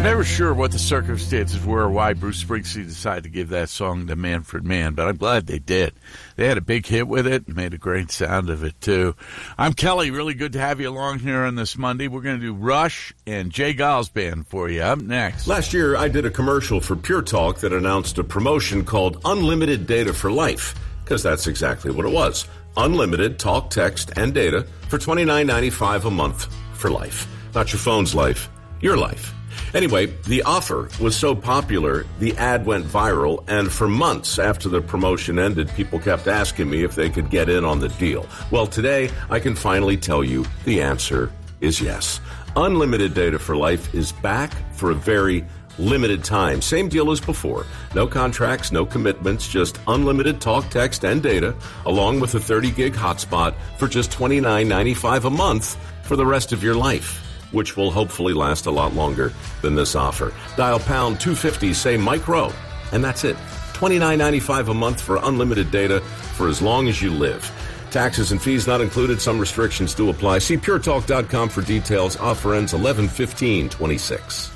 Never sure what the circumstances were or why Bruce Springsteen decided to give that song to Manfred Mann, but I'm glad they did. They had a big hit with it and made a great sound of it, too. I'm Kelly. Really good to have you along here on this Monday. We're going to do Rush and Jay Giles Band for you. Up next. Last year, I did a commercial for Pure Talk that announced a promotion called Unlimited Data for Life, because that's exactly what it was. Unlimited talk, text, and data for $29.95 a month for life. Not your phone's life, your life. Anyway, the offer was so popular, the ad went viral, and for months after the promotion ended, people kept asking me if they could get in on the deal. Well, today, I can finally tell you the answer is yes. Unlimited Data for Life is back for a very limited time. Same deal as before. No contracts, no commitments, just unlimited talk, text, and data, along with a 30-gig hotspot for just $29.95 a month for the rest of your life, which will hopefully last a lot longer than this offer. Dial pound 250, say Mike Rowe, and that's it. $29.95 a month for unlimited data for as long as you live. Taxes and fees not included. Some restrictions do apply. See puretalk.com for details. Offer ends 11/15/26.